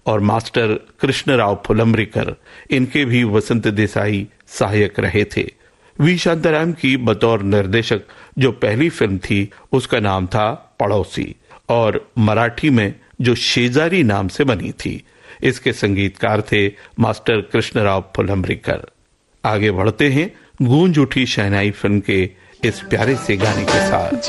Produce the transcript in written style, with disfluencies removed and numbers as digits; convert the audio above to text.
और मास्टर कृष्णराव फुलंब्रीकर, इनके भी वसंत देसाई सहायक रहे थे। वी शांताराम की बतौर निर्देशक जो पहली फिल्म थी उसका नाम था पड़ोसी, और मराठी में जो शेजारी नाम से बनी थी, इसके संगीतकार थे मास्टर कृष्णराव फुलंब्रीकर। आगे बढ़ते हैं गूंज उठी शहनाई फिल्म के इस प्यारे से गाने के साथ।